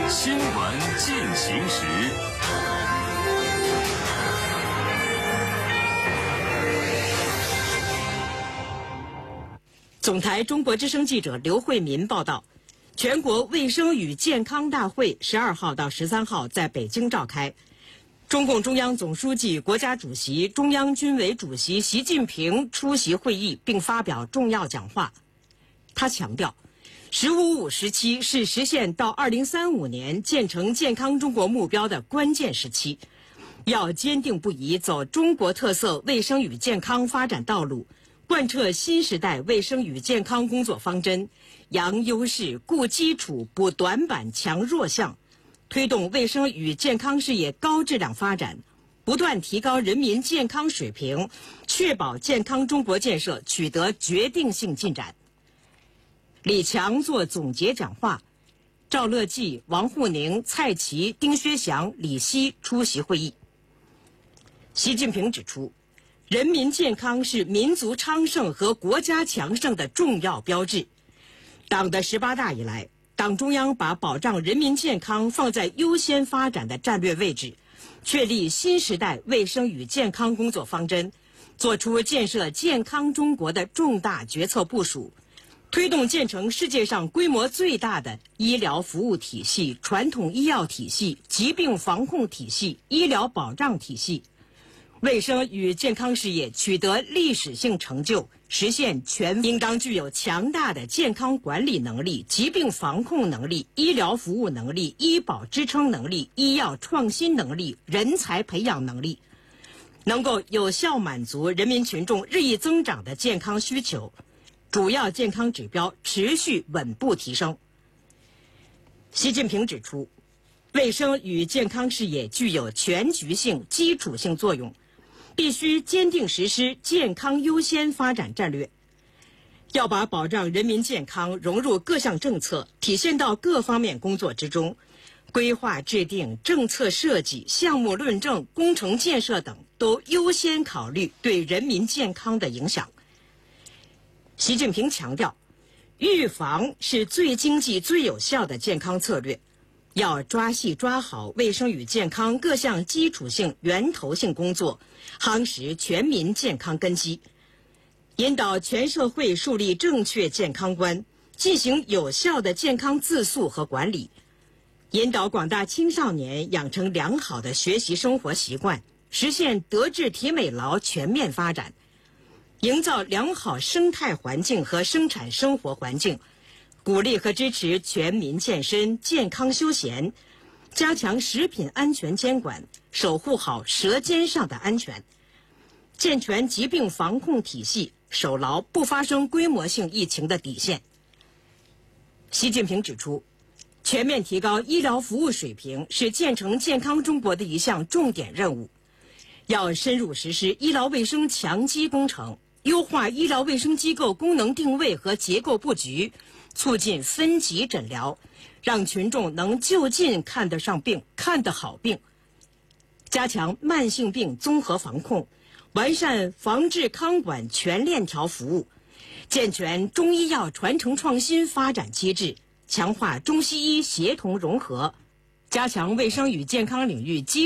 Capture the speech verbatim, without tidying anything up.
新闻进行时。 总台中国之声记者刘慧民报道，全国卫生与健康大会十二号到十三号在北京召开。中共中央总书记、国家主席、中央军委主席习近平出席会议并发表重要讲话。他强调，十五五时期是实现到二零三五年建成健康中国目标的关键时期，要坚定不移走中国特色卫生与健康发展道路，贯彻新时代卫生与健康工作方针，扬优势、固基础、补短板、强弱项，推动卫生与健康事业高质量发展，不断提高人民健康水平，确保健康中国建设取得决定性进展。李强作总结讲话，赵乐际、王沪宁、蔡奇、丁薛祥、李希出席会议。习近平指出，人民健康是民族昌盛和国家强盛的重要标志。党的十八大以来，党中央把保障人民健康放在优先发展的战略位置，确立新时代卫生与健康工作方针，作出建设健康中国的重大决策部署，推动建成世界上规模最大的医疗服务体系、传统医药体系、疾病防控体系、医疗保障体系。卫生与健康事业取得历史性成就，实现全应当具有强大的健康管理能力、疾病防控能力、医疗服务能力、医保支撑能力、医药创新能力、人才培养能力，能够有效满足人民群众日益增长的健康需求，主要健康指标持续稳步提升。习近平指出，卫生与健康事业具有全局性、基础性作用，必须坚定实施健康优先发展战略，要把保障人民健康融入各项政策，体现到各方面工作之中，规划制定、政策设计、项目论证、工程建设等都优先考虑对人民健康的影响。习近平强调，预防是最经济、最有效的健康策略，要抓细抓好卫生与健康各项基础性、源头性工作，夯实全民健康根基，引导全社会树立正确健康观，进行有效的健康自述和管理，引导广大青少年养成良好的学习生活习惯，实现德智体美劳全面发展，营造良好生态环境和生产生活环境，鼓励和支持全民健身、健康休闲，加强食品安全监管，守护好舌尖上的安全，健全疾病防控体系，守牢不发生规模性疫情的底线。习近平指出，全面提高医疗服务水平是建成健康中国的一项重点任务，要深入实施医疗卫生强基工程，优化医疗卫生机构功能定位和结构布局，促进分级诊疗，让群众能就近看得上病、看得好病，加强慢性病综合防控，完善防治康管全链条服务，健全中医药传承创新发展机制，强化中西医协同融合，加强卫生与健康领域基